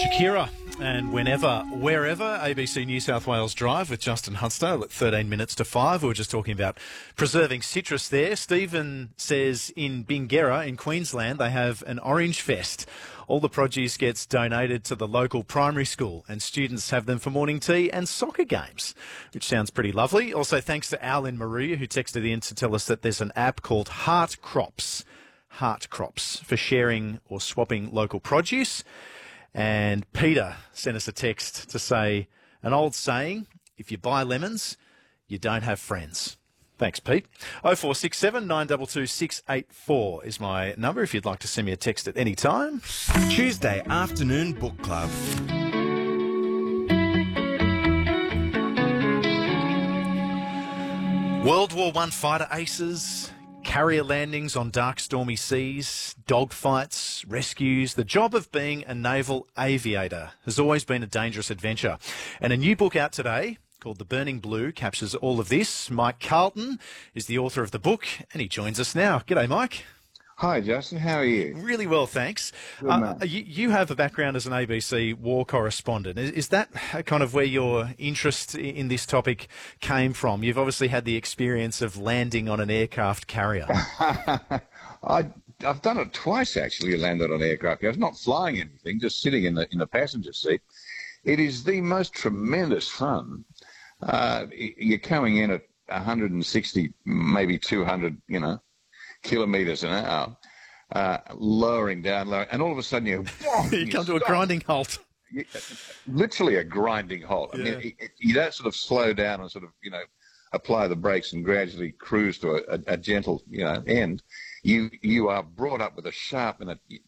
Shakira and Whenever, Wherever, ABC New South Wales Drive with Justin Hunstdale at 13 minutes to 5. We were just talking about preserving citrus there. Stephen says in Bingera in Queensland they have an Orange Fest. All the produce gets donated to the local primary school and students have them for morning tea and soccer games, which sounds pretty lovely. Also thanks to Al in Maruya who texted in to tell us that there's an app called Heart Crops for sharing or swapping local produce. And Peter sent us a text to say, an old saying, if you buy lemons, you don't have friends. Thanks, Pete. 0467 922 684 is my number if you'd like to send me a text at any time. Tuesday afternoon book club. World War I fighter aces, carrier landings on dark stormy seas, dogfights, rescues. The job of being a naval aviator has always been a dangerous adventure. And a new book out today called The Burning Blue captures all of this. Mike Carlton is the author of the book and he joins us now. G'day, Mike. Hi, Justin. How are you? Really well, thanks. Good man. You have a background as an ABC war correspondent. Is that kind of where your interest in this topic came from? You've obviously had the experience of landing on an aircraft carrier. I've done it twice, actually, landed on aircraft carriers, not flying anything, just sitting in the passenger seat. It is the most tremendous fun. You're coming in at 160, maybe 200, kilometres an hour, lowering down, and all of a sudden you come to a grinding halt. Literally a grinding halt. I mean, you don't sort of slow down and sort of, apply the brakes and gradually cruise to a gentle, end. You are brought up with a sharp and